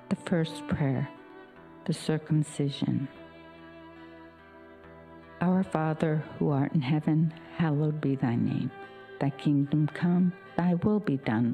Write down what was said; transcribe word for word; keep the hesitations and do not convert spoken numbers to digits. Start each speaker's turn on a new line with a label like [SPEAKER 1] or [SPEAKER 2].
[SPEAKER 1] The first prayer, the circumcision. Our Father, who art in heaven, hallowed be thy name. Thy kingdom come, thy will be done